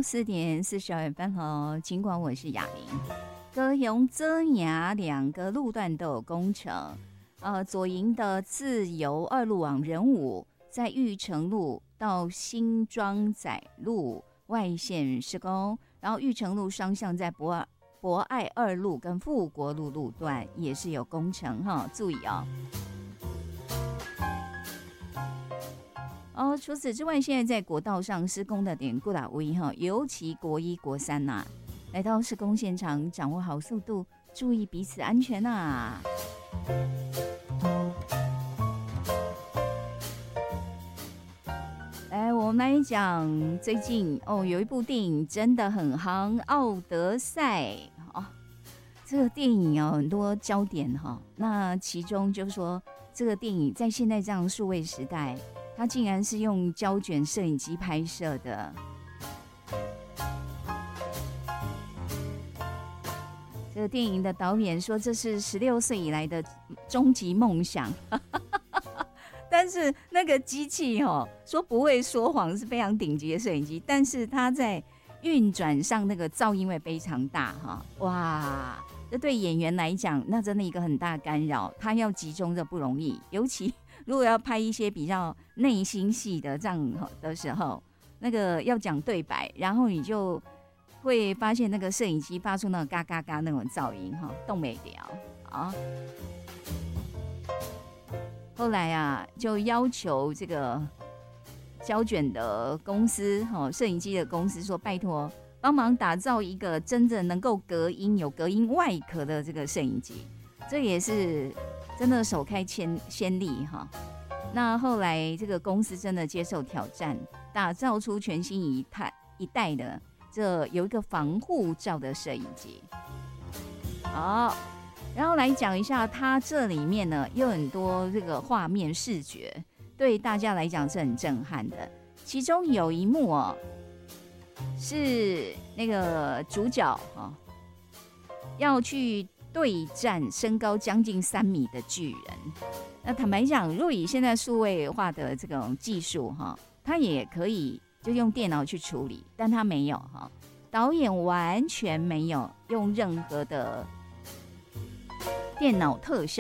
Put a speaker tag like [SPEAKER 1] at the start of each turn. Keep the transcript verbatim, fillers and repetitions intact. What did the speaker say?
[SPEAKER 1] 四点四十二分哦。尽管我是雅玲，高雄遮雅两个路段都有工程。呃，左营的自由二路往仁武，在玉成路到新庄仔路外线施工，然后玉成路双向在博爱博爱二路跟富国路路段也是有工程哈，注意哦。哦，除此之外，现在在国道上施工的点固打威哈，尤其国一、国三呐、啊，来到施工现场，掌握好速度，注意彼此安全呐、啊。来，我们来讲最近哦，有一部电影真的很夯，《奥德赛》哦。这个电影有很多焦点哈，那其中就是说，这个电影在现在这样数位时代。他竟然是用胶卷摄影机拍摄的，这个电影的导演说这是十六岁以来的终极梦想，但是那个机器哦说不会说谎，是非常顶级的摄影机，但是它在运转上那个噪音会非常大哈，哇！这对演员来讲，那真的一个很大干扰，他要集中的不容易，尤其如果要拍一些比较内心戏的这样的时候，那个要讲对白，然后你就会发现那个摄影机发出那个嘎嘎嘎那种噪音哈，动没了啊。后来啊，就要求这个胶卷的公司哈，摄影机的公司说，拜托。帮忙打造一个真正能够隔音、有隔音外壳的这个摄影机，这也是真的首开先先例哈。那后来这个公司真的接受挑战，打造出全新一代一代的这有一个防护罩的摄影机。好，然后来讲一下它这里面呢有很多这个画面视觉，对大家来讲是很震撼的。其中有一幕哦。是那个主角哈、哦，要去对战身高将近三米的巨人。那坦白讲，如果以现在数位化的这种技术哈，他也可以就用电脑去处理，但他没有哈，导演完全没有用任何的电脑特效。